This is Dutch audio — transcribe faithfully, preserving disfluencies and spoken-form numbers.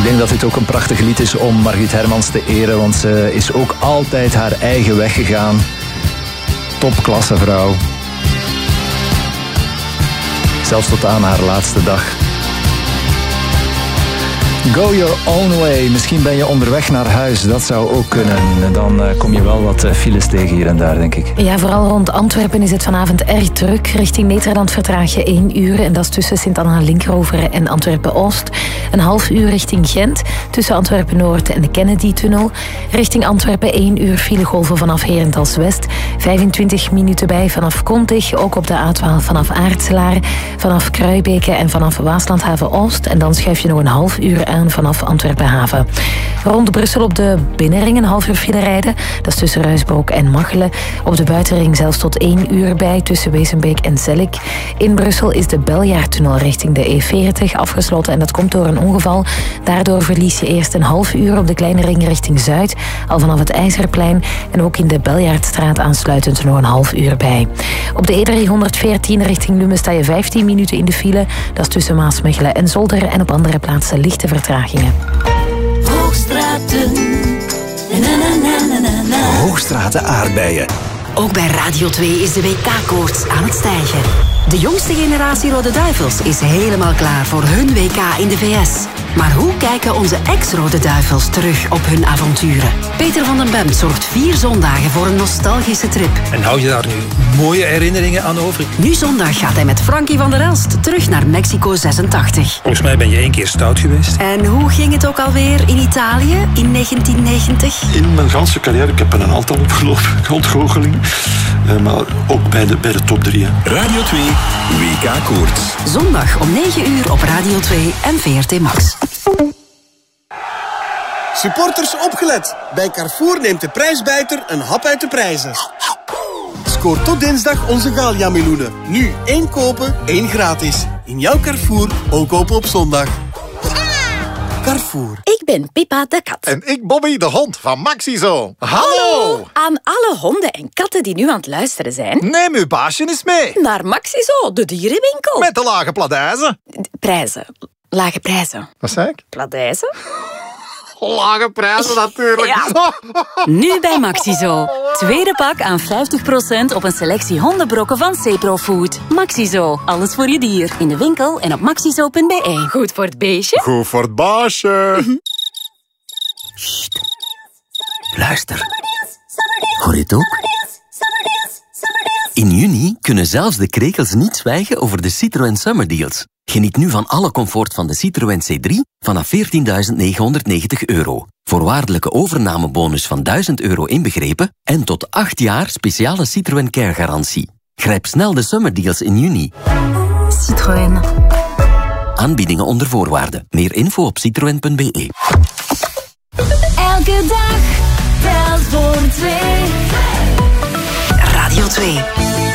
Ik denk dat dit ook een prachtig lied is om Margriet Hermans te eren, want ze is ook altijd haar eigen weg gegaan. Topklasse vrouw. Zelfs tot aan haar laatste dag. Go your own way. Misschien ben je onderweg naar huis. Dat zou ook kunnen. Dan uh, kom je wel wat uh, files tegen hier en daar, denk ik. Ja, vooral rond Antwerpen is het vanavond erg druk. Richting Nederland vertraag je één uur. En dat is tussen Sint-Anna-Linkeroveren en Antwerpen-Oost. Een half uur richting Gent. Tussen Antwerpen-Noord en de Kennedy-tunnel. Richting Antwerpen één uur filegolven vanaf Herentals-West. vijfentwintig minuten bij vanaf Kontig. Ook op de A twaalf vanaf Aartselaar. Vanaf Kruibeke en vanaf Waaslandhaven-Oost. En dan schuif je nog een half uur aan vanaf Antwerpen-Haven. Rond Brussel op de binnenring een half uur file rijden. Dat is tussen Ruisbroek en Machelen. Op de buitenring zelfs tot één uur bij tussen Wezenbeek en Zellik. In Brussel is de Beljaartunnel richting de E veertig afgesloten en dat komt door een ongeval. Daardoor verlies je eerst een half uur op de kleine ring richting Zuid, al vanaf het IJzerplein. En ook in de Beljaardstraat aansluitend nog een half uur bij. Op de E driehonderdveertien richting Lummen sta je vijftien minuten in de file. Dat is tussen Maasmechelen en Zolder en op andere plaatsen lichte vertragingen. Hoogstraten. Na, na, na, na, na. Hoogstraten aardbeien. Ook bij Radio twee is de W K-koorts aan het stijgen. De jongste generatie Rode Duivels is helemaal klaar voor hun W K in de V S. Maar hoe kijken onze ex-Rode Duivels terug op hun avonturen? Peter van den Bemt zorgt vier zondagen voor een nostalgische trip. En hou je daar nu mooie herinneringen aan over? Nu zondag gaat hij met Frankie van der Elst terug naar Mexico zesentachtig. Volgens mij ben je één keer stout geweest. En hoe ging het ook alweer in Italië in negentien negentig? In mijn ganse carrière, ik heb er een aantal opgelopen, ontgoocheling. Uh, maar ook bij de, bij de top drie. Hè. Radio twee, W K-koorts. Zondag om negen uur op Radio twee en V R T Max. Supporters opgelet. Bij Carrefour neemt de prijsbijter een hap uit de prijzen. Scoor tot dinsdag onze Gallia-meloenen. Nu één kopen, één gratis. In jouw Carrefour, ook kopen op zondag. Carrefour. Ik ben Pippa de kat. En ik Bobby de hond van Maxizo. Hallo! Hallo! Aan alle honden en katten die nu aan het luisteren zijn. Neem uw baasje eens mee. Naar Maxizo, de dierenwinkel. Met de lage pladijzen. Prijzen. Lage prijzen. Wat zei ik? Pladijzen? Lage prijzen natuurlijk. Ja. Nu bij Maxizo. Tweede pak aan vijftig procent op een selectie hondenbrokken van Cepro Food. Maxizo. Alles voor je dier. In de winkel en op maxizo punt b e. Goed voor het beestje. Goed voor het baasje. Mm-hmm. Sst. Luister. Hoor je het ook? In juni kunnen zelfs de krekels niet zwijgen over de Citroën Summer Deals. Geniet nu van alle comfort van de Citroën C drie vanaf veertienduizend negenhonderdnegentig euro. Voorwaardelijke overnamebonus van duizend euro inbegrepen en tot acht jaar speciale Citroën Care garantie. Grijp snel de Summer Deals in juni. Citroën. Aanbiedingen onder voorwaarden. Meer info op citroën punt b e. Elke dag telt voor twee. Radio twee.